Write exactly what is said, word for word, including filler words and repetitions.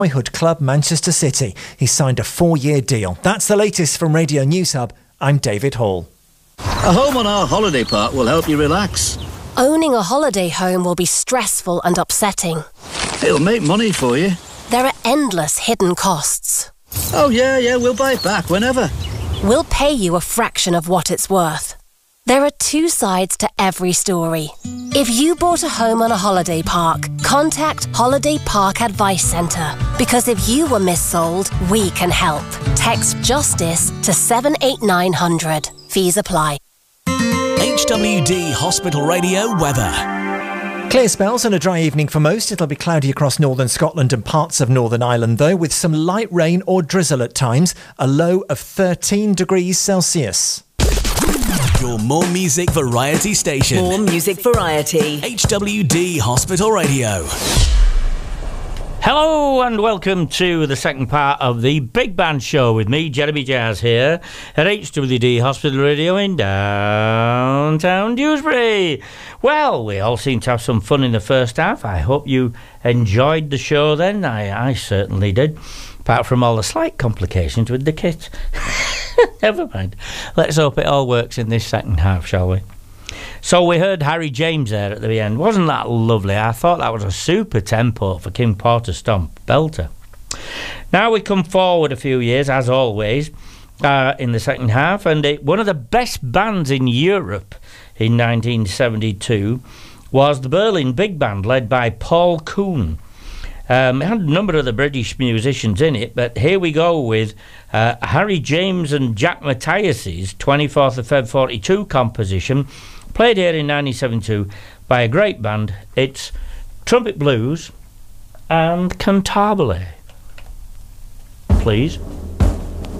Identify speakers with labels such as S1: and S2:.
S1: Boyhood Club Manchester City. He signed a four-year deal. That's the latest from Radio News Hub. I'm David Hall.
S2: A home on our holiday park will help you relax.
S3: Owning a holiday home will be stressful and upsetting.
S2: It'll make money for you.
S3: There are endless hidden costs.
S2: Oh yeah, yeah, we'll buy it back whenever.
S3: We'll pay you a fraction of what it's worth. There are two sides to every story. If you bought a home on a holiday park, contact Holiday Park Advice Centre. Because if you were missold, we can help. Text JUSTICE to seven eight nine hundred. Fees apply.
S4: H W D Hospital Radio weather.
S1: Clear spells and a dry evening for most. It'll be cloudy across northern Scotland and parts of Northern Ireland, though, with some light rain or drizzle at times. A low of thirteen degrees Celsius.
S4: Your More Music Variety station.
S5: More Music Variety.
S4: H W D Hospital Radio.
S6: Hello and welcome to the second part of the Big Band Show with me, Jeremy Jazz, here at H W D Hospital Radio in downtown Dewsbury. Well, we all seem to have some fun in the first half. I hope you enjoyed the show then. I, I certainly did, apart from all the slight complications with the kit. Never mind. Let's hope it all works in this second half, shall we? So we heard Harry James there at the end. Wasn't that lovely? I thought that was a super tempo for King Porter Stomp. Belter. Now we come forward a few years, as always, uh, in the second half, and it, one of the best bands in Europe in nineteen seventy-two was the Berlin Big Band, led by Paul Kuhn. Um, it had a number of the British musicians in it, but here we go with uh, Harry James and Jack Matthias's twenty-fourth of February forty-two composition, played here in nineteen seventy-two by a great band. It's Trumpet Blues and Cantabile. Please.